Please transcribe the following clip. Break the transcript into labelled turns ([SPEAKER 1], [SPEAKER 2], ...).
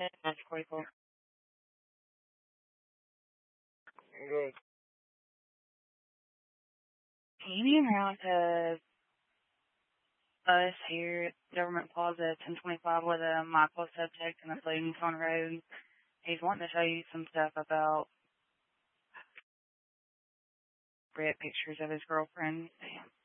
[SPEAKER 1] That's quite cool. Good. Can you be around to us here at Government Plaza 1025 with a Michael subject and the Fleeting on the road? He's wanting to show you some stuff about red pictures of his girlfriend.